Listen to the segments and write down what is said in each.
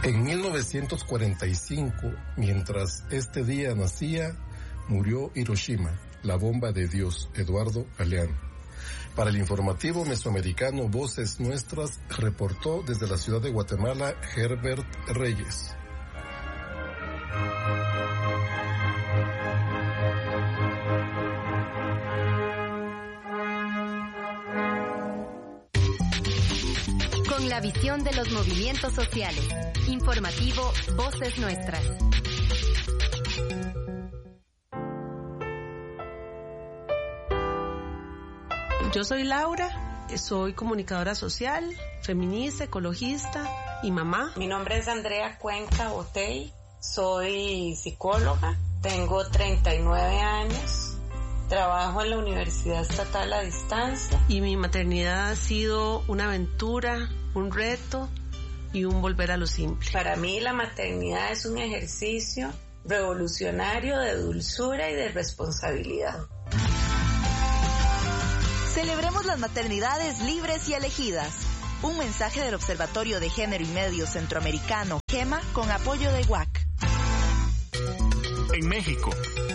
En 1945, mientras este día nacía, murió Hiroshima, la bomba de Dios, Eduardo Galeano. Para el informativo mesoamericano Voces Nuestras, reportó desde la ciudad de Guatemala Herbert Reyes. Con la visión de los movimientos sociales. Informativo Voces Nuestras. Yo soy Laura, soy comunicadora social, feminista, ecologista y mamá. Mi nombre es Andrea Cuenca Botey, soy psicóloga, tengo 39 años. Trabajo en la Universidad Estatal a distancia. Y mi maternidad ha sido una aventura, un reto y un volver a lo simple. Para mí la maternidad es un ejercicio revolucionario de dulzura y de responsabilidad. Celebremos las maternidades libres y elegidas. Un mensaje del Observatorio de Género y Medio Centroamericano, GEMA, con apoyo de UAC. En México.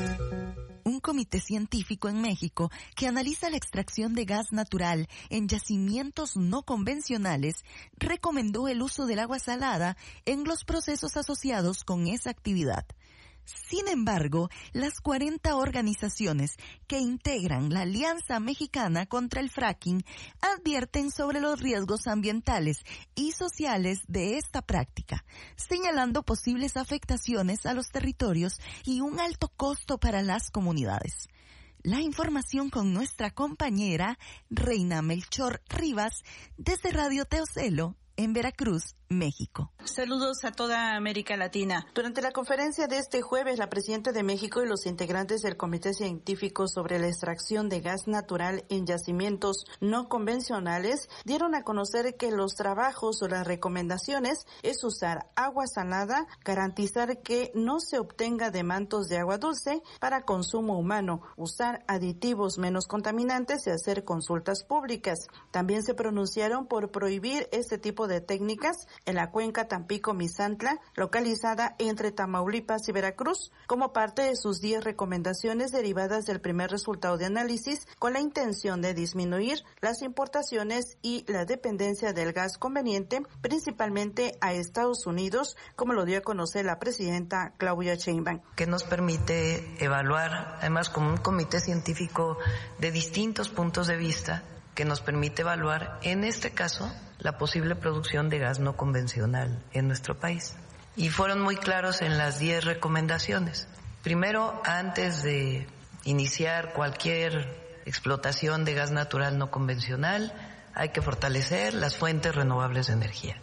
Un comité científico en México que analiza la extracción de gas natural en yacimientos no convencionales recomendó el uso del agua salada en los procesos asociados con esa actividad. Sin embargo, las 40 organizaciones que integran la Alianza Mexicana contra el Fracking advierten sobre los riesgos ambientales y sociales de esta práctica, señalando posibles afectaciones a los territorios y un alto costo para las comunidades. La información con nuestra compañera Reina Melchor Rivas desde Radio Teocelo en Veracruz, México. Saludos a toda América Latina. Durante la conferencia de este jueves, la presidenta de México y los integrantes del Comité Científico sobre la Extracción de Gas Natural en Yacimientos No Convencionales dieron a conocer que los trabajos o las recomendaciones es usar agua salada, garantizar que no se obtenga de mantos de agua dulce para consumo humano, usar aditivos menos contaminantes y hacer consultas públicas. También se pronunciaron por prohibir este tipo de técnicas en la cuenca Tampico-Misantla, localizada entre Tamaulipas y Veracruz, como parte de sus 10 recomendaciones derivadas del primer resultado de análisis, con la intención de disminuir las importaciones y la dependencia del gas conveniente, principalmente a Estados Unidos, como lo dio a conocer la presidenta Claudia Sheinbaum. Que nos permite evaluar, además como un comité científico de distintos puntos de vista, que nos permite evaluar, en este caso, la posible producción de gas no convencional en nuestro país. Y fueron muy claros en las 10 recomendaciones. Primero, antes de iniciar cualquier explotación de gas natural no convencional, hay que fortalecer las fuentes renovables de energía.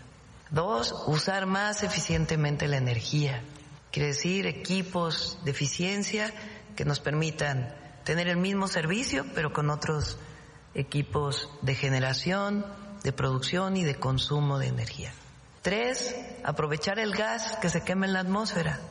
2, usar más eficientemente la energía. Quiere decir, equipos de eficiencia que nos permitan tener el mismo servicio, pero con otros equipos de generación, de producción y de consumo de energía. 3, aprovechar el gas que se quema en la atmósfera.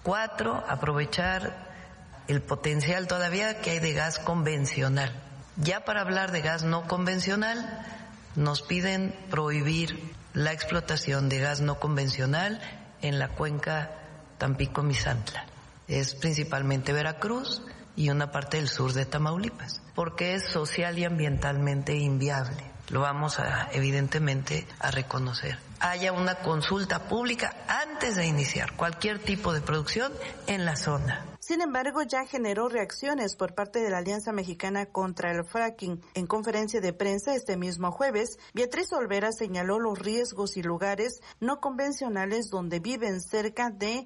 4, aprovechar el potencial todavía que hay de gas convencional. Ya para hablar de gas no convencional, nos piden prohibir la explotación de gas no convencional en la cuenca Tampico-Misantla. Es principalmente Veracruz y una parte del sur de Tamaulipas, porque es social y ambientalmente inviable. Lo vamos evidentemente a reconocer. Haya una consulta pública antes de iniciar cualquier tipo de producción en la zona. Sin embargo, ya generó reacciones por parte de la Alianza Mexicana contra el Fracking. En conferencia de prensa este mismo jueves, Beatriz Olvera señaló los riesgos y lugares no convencionales donde viven cerca de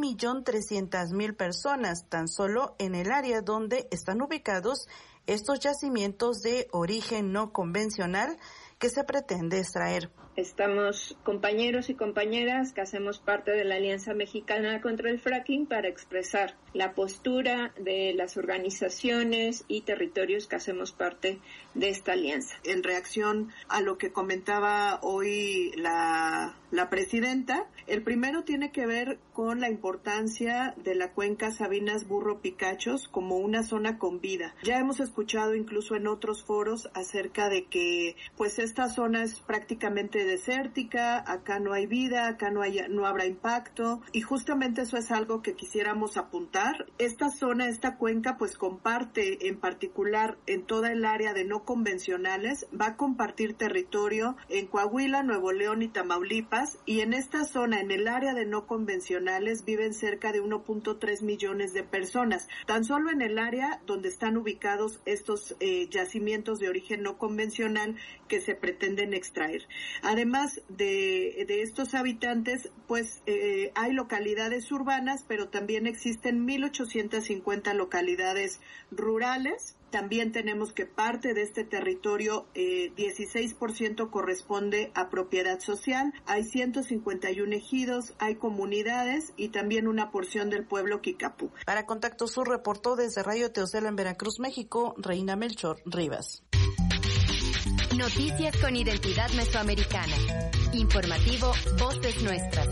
1.300.000 personas, tan solo en el área donde están ubicados estos yacimientos de origen no convencional que se pretende extraer. Estamos compañeros y compañeras que hacemos parte de la Alianza Mexicana contra el Fracking para expresar la postura de las organizaciones y territorios que hacemos parte de esta alianza. En reacción a lo que comentaba hoy la presidenta, el primero tiene que ver con la importancia de la cuenca Sabinas Burro Picachos como una zona con vida. Ya hemos escuchado incluso en otros foros acerca de que pues esta zona es prácticamente parte desértica, acá no hay vida, acá no habrá impacto, y justamente eso es algo que quisiéramos apuntar. Esta zona, esta cuenca, pues comparte en particular en toda el área de no convencionales, va a compartir territorio en Coahuila, Nuevo León y Tamaulipas, y en esta zona, en el área de no convencionales, viven cerca de 1.3 millones de personas. Tan solo en el área donde están ubicados estos yacimientos de origen no convencional que se pretenden extraer. Además de estos habitantes, pues hay localidades urbanas, pero también existen 1.850 localidades rurales. También tenemos que parte de este territorio, 16% corresponde a propiedad social, hay 151 ejidos, hay comunidades y también una porción del pueblo Kikapú. Para Contacto Sur reportó desde Radio Teocelo en Veracruz, México, Reina Melchor Rivas. Noticias con identidad mesoamericana. Informativo Voces Nuestras.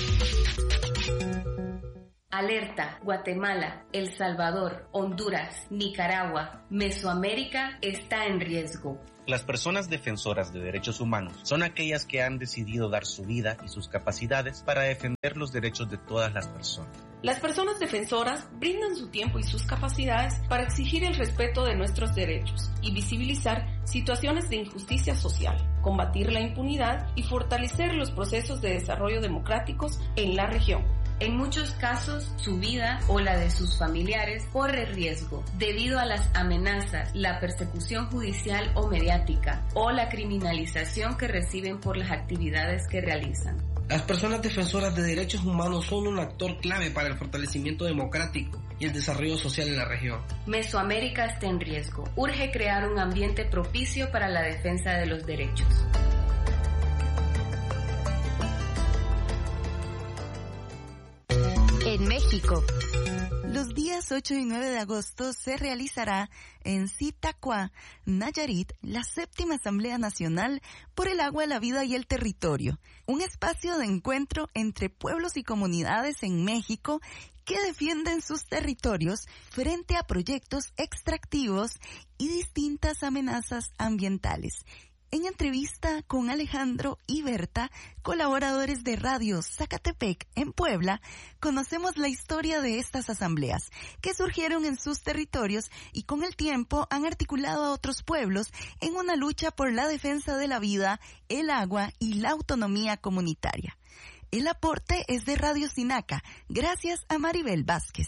Alerta, Guatemala, El Salvador, Honduras, Nicaragua, Mesoamérica está en riesgo. Las personas defensoras de derechos humanos son aquellas que han decidido dar su vida y sus capacidades para defender los derechos de todas las personas. Las personas defensoras brindan su tiempo y sus capacidades para exigir el respeto de nuestros derechos y visibilizar situaciones de injusticia social, combatir la impunidad y fortalecer los procesos de desarrollo democráticos en la región. En muchos casos, su vida o la de sus familiares corre riesgo debido a las amenazas, la persecución judicial o mediática o la criminalización que reciben por las actividades que realizan. Las personas defensoras de derechos humanos son un actor clave para el fortalecimiento democrático y el desarrollo social en la región. Mesoamérica está en riesgo. Urge crear un ambiente propicio para la defensa de los derechos. En México, los días 8 y 9 de agosto se realizará en Zitácuaro, Nayarit, la 7ª Asamblea Nacional por el Agua, la Vida y el Territorio, un espacio de encuentro entre pueblos y comunidades en México que defienden sus territorios frente a proyectos extractivos y distintas amenazas ambientales. En entrevista con Alejandro y Berta, colaboradores de Radio Zacatepec en Puebla, conocemos la historia de estas asambleas, que surgieron en sus territorios y con el tiempo han articulado a otros pueblos en una lucha por la defensa de la vida, el agua y la autonomía comunitaria. El aporte es de Radio Sinaca, gracias a Maribel Vázquez.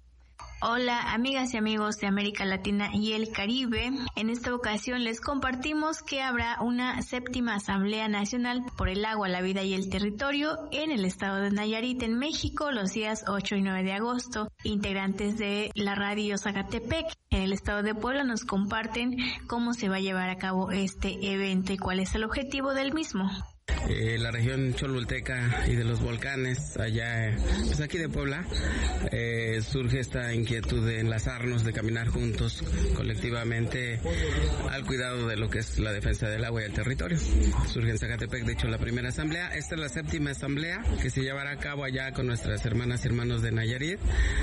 Hola amigas y amigos de América Latina y el Caribe, en esta ocasión les compartimos que habrá una 7ª Asamblea Nacional por el Agua, la Vida y el Territorio en el estado de Nayarit, en México, los días 8 y 9 de agosto. Integrantes de la Radio Zacatepec en el estado de Puebla nos comparten cómo se va a llevar a cabo este evento y cuál es el objetivo del mismo. La región cholulteca y de los volcanes, allá, pues aquí de Puebla, surge esta inquietud de enlazarnos, de caminar juntos colectivamente al cuidado de lo que es la defensa del agua y el territorio. Surge en Zacatepec, de hecho, la primera asamblea. Esta es la 7ª asamblea que se llevará a cabo allá con nuestras hermanas y hermanos de Nayarit,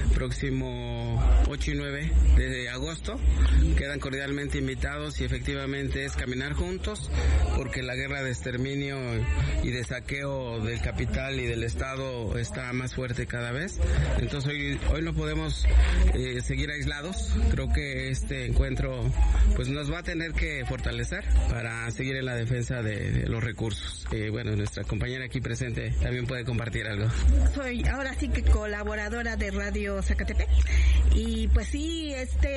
próximo 8 y 9 de agosto. Quedan cordialmente invitados y efectivamente es caminar juntos, porque la guerra de exterminio y de saqueo del capital y del Estado está más fuerte cada vez. Entonces hoy no podemos seguir aislados. Creo que este encuentro pues nos va a tener que fortalecer para seguir en la defensa de los recursos. Bueno, nuestra compañera aquí presente también puede compartir algo. Soy ahora sí que colaboradora de Radio Zacatepec y pues sí,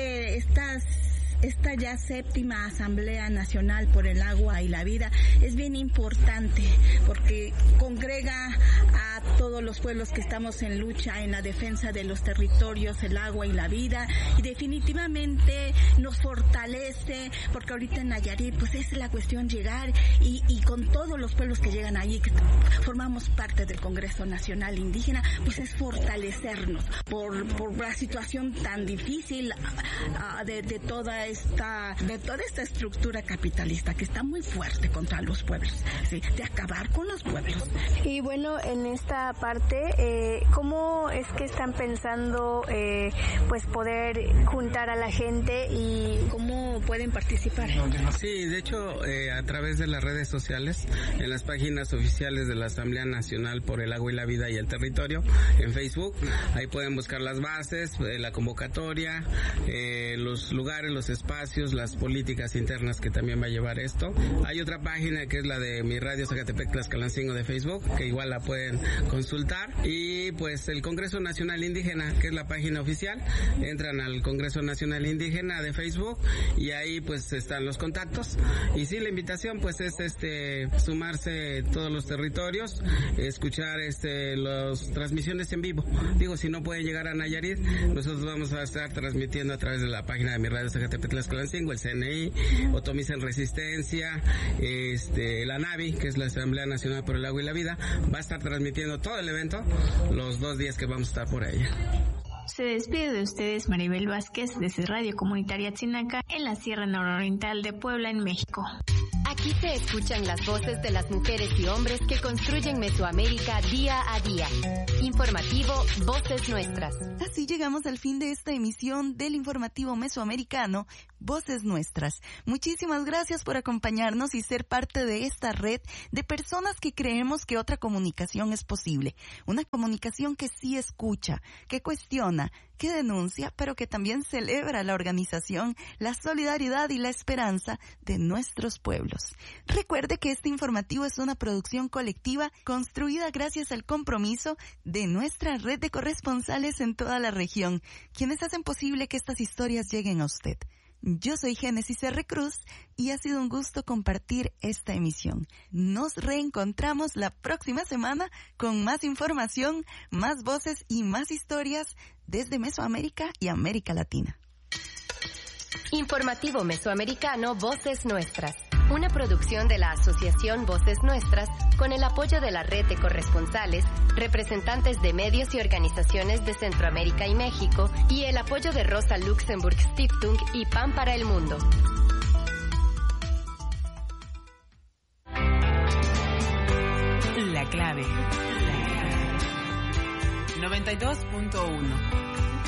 esta ya 7ª Asamblea Nacional por el Agua y la Vida es bien importante porque congrega a todos los pueblos que estamos en lucha en la defensa de los territorios, el agua y la vida, y definitivamente nos fortalece porque ahorita en Nayarit pues es la cuestión llegar y con todos los pueblos que llegan allí, que formamos parte del Congreso Nacional Indígena, pues es fortalecernos por la situación tan difícil de toda esta estructura capitalista que está muy fuerte contra los pueblos, ¿sí? De acabar con los pueblos. Y bueno, en esta parte, ¿cómo es que están pensando pues poder juntar a la gente y cómo pueden participar? Sí, de hecho, a través de las redes sociales, en las páginas oficiales de la Asamblea Nacional por el Agua y la Vida y el Territorio, en Facebook, ahí pueden buscar las bases, la convocatoria, los lugares, los espacios, las políticas internas que también va a llevar esto. Hay otra página que es la de Mi Radio Zacatepec Tlaxcalancingo de Facebook, que igual la pueden consultar. Y pues el Congreso Nacional Indígena, que es la página oficial, entran al Congreso Nacional Indígena de Facebook y ahí pues están los contactos. Y sí, la invitación pues es sumarse todos los territorios, escuchar las transmisiones en vivo. Digo, si no pueden llegar a Nayarit, nosotros vamos a estar transmitiendo a través de la página de Mi Radio Zacatepec Tlaxcalancingo, el CNI, Otomisa en Resistencia, la NAVI, que es la Asamblea Nacional por el Agua y la Vida, va a estar transmitiendo todo el evento los 2 días que vamos a estar por ella. Se despide de ustedes Maribel Vázquez desde Radio Comunitaria Tzinaca en la Sierra Nororiental de Puebla, en México. Aquí se escuchan las voces de las mujeres y hombres que construyen Mesoamérica día a día. Informativo Voces Nuestras. Así llegamos al fin de esta emisión del informativo mesoamericano Voces Nuestras. Muchísimas gracias por acompañarnos y ser parte de esta red de personas que creemos que otra comunicación es posible. Una comunicación que sí escucha, que cuestiona, que denuncia, pero que también celebra la organización, la solidaridad y la esperanza de nuestros pueblos. Recuerde que este informativo es una producción colectiva construida gracias al compromiso de nuestra red de corresponsales en toda la región, quienes hacen posible que estas historias lleguen a usted. Yo soy Génesis R. Cruz y ha sido un gusto compartir esta emisión. Nos reencontramos la próxima semana con más información, más voces y más historias desde Mesoamérica y América Latina. Informativo Mesoamericano Voces Nuestras. Una producción de la Asociación Voces Nuestras con el apoyo de la red de corresponsales, representantes de medios y organizaciones de Centroamérica y México y el apoyo de Rosa Luxemburg Stiftung y Pan para el Mundo. La clave. 92.1